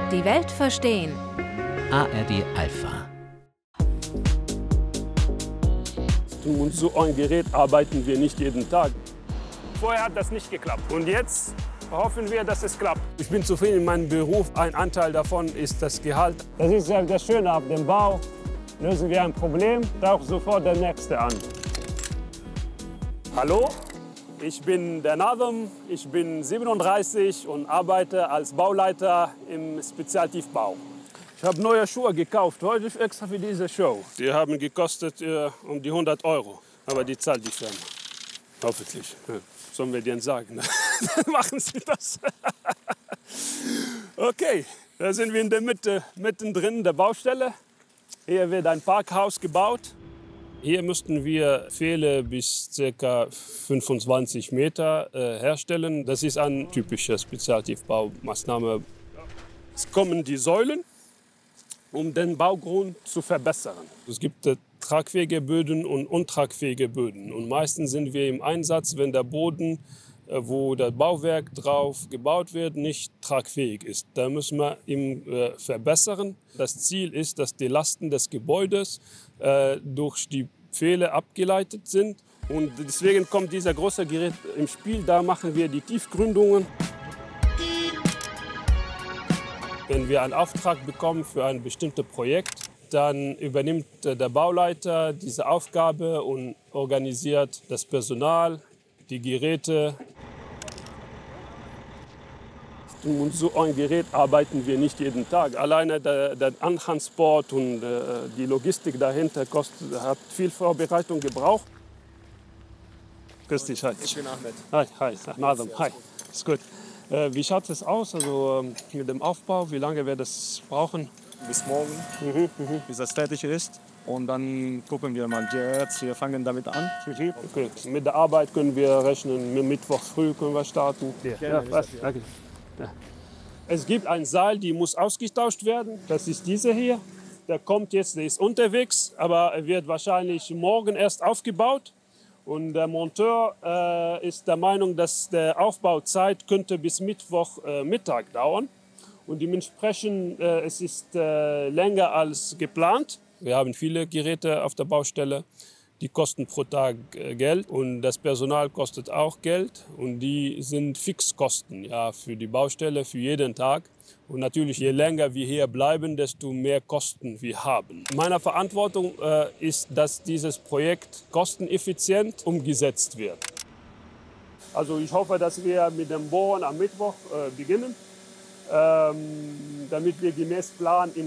Die Welt verstehen. ARD Alpha. Und so ein Gerät arbeiten wir nicht jeden Tag. Vorher hat das nicht geklappt. Und jetzt hoffen wir, dass es klappt. Ich bin zufrieden in meinem Beruf. Ein Anteil davon ist das Gehalt. Das ist ja das Schöne auf dem Bau. Lösen wir ein Problem, taucht sofort der Nächste an. Hallo, ich bin der Nadem. Ich bin 37 und arbeite als Bauleiter im Spezialtiefbau. Ich habe neue Schuhe gekauft, heute extra für diese Show. Die haben gekostet um die 100 €. Aber die zahlt die Firma. Hoffentlich. Ja. Sollen wir denen sagen? Dann machen sie das. Okay, da sind wir in der Mitte, mittendrin der Baustelle. Hier wird ein Parkhaus gebaut. Hier müssten wir Pfähle bis ca. 25 Meter herstellen. Das ist eine typische Spezialtiefbaumaßnahme. Es kommen die Säulen, um den Baugrund zu verbessern. Es gibt tragfähige Böden und untragfähige Böden. Und meistens sind wir im Einsatz, wenn der Boden, wo das Bauwerk drauf gebaut wird, nicht tragfähig ist. Da müssen wir ihn verbessern. Das Ziel ist, dass die Lasten des Gebäudes durch die Pfähle abgeleitet sind. Und deswegen kommt dieser große Gerät im Spiel. Da machen wir die Tiefgründungen. Wenn wir einen Auftrag bekommen für ein bestimmtes Projekt, dann übernimmt der Bauleiter diese Aufgabe und organisiert das Personal, die Geräte. Und so ein Gerät arbeiten wir nicht jeden Tag. Alleine der Antransport und die Logistik dahinter hat viel Vorbereitung gebraucht. Grüß dich, hi. Ich bin Ahmed. Hi, Nadem, hi. Ist gut. Wie schaut es aus, also mit dem Aufbau? Wie lange wird es brauchen? Bis morgen, bis das fertig ist. Und dann gucken wir mal jetzt. Wir fangen damit an. Okay. Mit der Arbeit können wir rechnen. Mittwoch früh können wir starten. Ja, danke. Ja. Es gibt ein Seil, die muss ausgetauscht werden. Das ist diese hier. Der kommt jetzt, der ist unterwegs, aber er wird wahrscheinlich morgen erst aufgebaut. Und der Monteur ist der Meinung, dass die Aufbauzeit könnte bis Mittwoch Mittag dauern. Und dementsprechend es ist länger als geplant. Wir haben viele Geräte auf der Baustelle. Die kosten pro Tag Geld und das Personal kostet auch Geld. Und die sind Fixkosten, ja, für die Baustelle, für jeden Tag. Und natürlich, je länger wir hier bleiben, desto mehr Kosten wir haben. Meine Verantwortung ist, dass dieses Projekt kosteneffizient umgesetzt wird. Also ich hoffe, dass wir mit dem Bohren am Mittwoch beginnen, damit wir gemäß Plan im